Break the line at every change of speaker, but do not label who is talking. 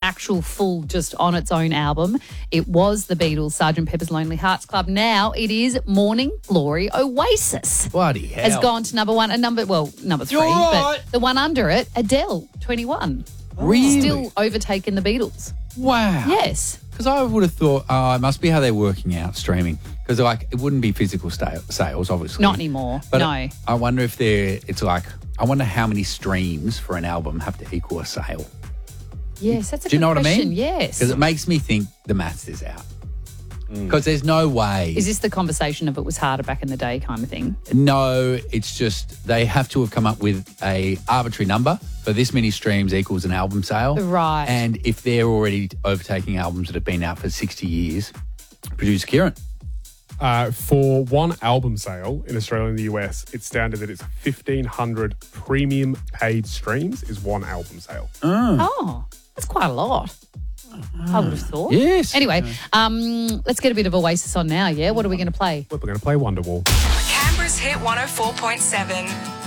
actual full, just on its own album. It was the Beatles' Sgt. Pepper's Lonely Hearts Club. Now it is Morning Glory Oasis.
Bloody hell.
Has gone to number 1 and number 3,
You're right.
but the one under it, Adele, 21.
Really?
Still overtaken the Beatles.
Wow.
Yes.
Because I would have thought, it must be how they're working out streaming. Because it wouldn't be physical sales, obviously.
Not anymore.
But
no.
I wonder if I wonder how many streams for an album have to equal a sale.
Yes, that's a
Do you
good
know what I
question.
mean?
Yes.
Because it makes me think the maths is out. Because there's no way.
Is this the conversation of it was harder back in the day kind of thing?
No, it's just they have to have come up with a arbitrary number for this many streams equals an album sale.
Right.
And if they're already overtaking albums that have been out for 60 years, producer Kieran.
For one album sale in Australia and the US, it's standard that it's 1,500 premium paid streams is one album sale.
Oh, that's quite a lot. I would have thought.
Yes.
Anyway, let's get a bit of Oasis on now, yeah? What are we going to play?
We're going to play Wonderwall.
Canberra's Hit 104.7.